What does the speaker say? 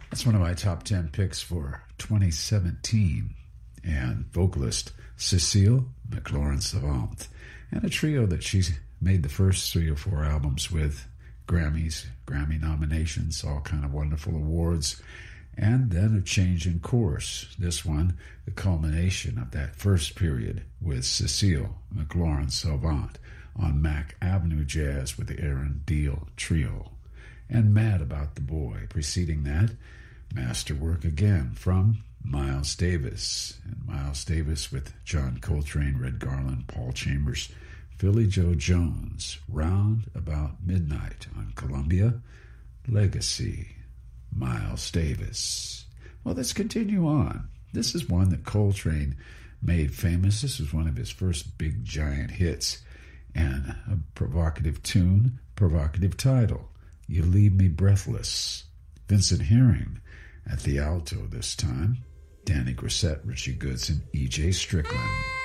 That's one of my top 10 picks for 2017. And vocalist Cecile McLorin-Savant. And a trio that she's made the first 3 or 4 albums with. Grammys, Grammy nominations, all kind of wonderful awards. And then a change in course. This one, the culmination of that first period with Cecile McLorin-Savant on Mack Avenue Jazz with the Aaron Deal Trio. And Mad About the Boy. Preceding that, masterwork again from Miles Davis. And Miles Davis with John Coltrane, Red Garland, Paul Chambers, Philly Joe Jones, Round About Midnight on Columbia, Legacy, Miles Davis. Well, let's continue on. This is one that Coltrane made famous. This was one of his first big giant hits. And a provocative tune, provocative title, You Leave Me Breathless. Vincent Herring at the alto this time. Danny Grissett, Richie Goodson, E.J. Strickland.